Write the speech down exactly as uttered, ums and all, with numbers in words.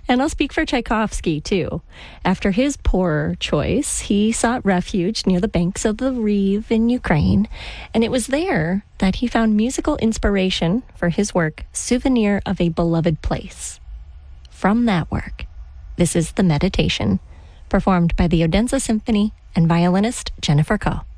And I'll speak for Tchaikovsky, too. After his poor choice, he sought refuge near the banks of the Riv in Ukraine, and it was there that he found musical inspiration for his work, Souvenir of a Beloved Place. From that work, this is The Meditation, performed by the Odense Symphony and violinist Jennifer Koh.